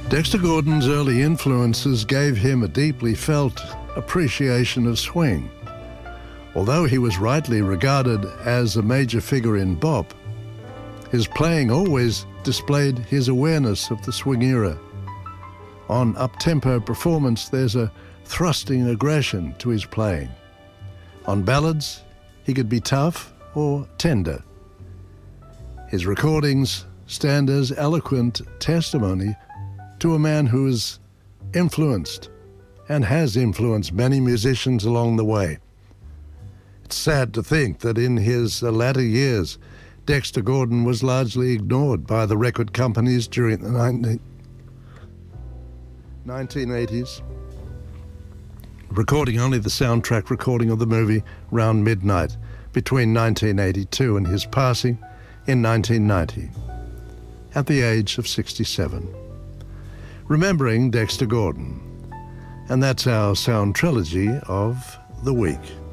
Dexter Gordon's early influences gave him a deeply felt appreciation of swing. Although he was rightly regarded as a major figure in bop, his playing always displayed his awareness of the swing era. On up-tempo performance, there's a thrusting aggression to his playing. On ballads, he could be tough or tender. His recordings stand as eloquent testimony to a man who has influenced and has influenced many musicians along the way. It's sad to think that in his latter years, Dexter Gordon was largely ignored by the record companies during the 1980s, recording only the soundtrack recording of the movie Round Midnight between 1982 and his passing in 1990, at the age of 67. Remembering Dexter Gordon. And that's our sound trilogy of the week.